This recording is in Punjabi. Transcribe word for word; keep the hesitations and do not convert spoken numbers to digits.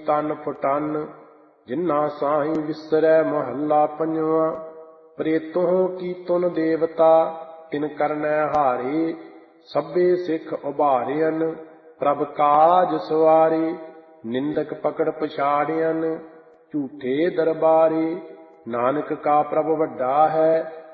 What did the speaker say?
ਤਨ ਫੁਟਨ। ਜਿਨ੍ਹਾਂ ਸਾਈਂ ਵਿਸਰੈ ਮਹੱਲਾ ਪੰਜਵਾਂ। ਪ੍ਰੇਤੋਂ ਕੀ ਤੁਨ ਦੇਵਤਾ ਤਿਨ ਕਰਨੈ ਹਾਰੇ। ਸਭੇ ਸਿੱਖ ਉਭਾਰਿਅਨ ਪ੍ਰਭ ਕਾਜ ਸਵਾਰੇ। ਨਿੰਦਕ ਪਕੜ ਪਛਾੜਿਅਨ ਝੂਠੇ ਦਰਬਾਰੇ। ਨਾਨਕ ਕਾ ਪ੍ਰਭ ਵੱਡਾ ਹੈ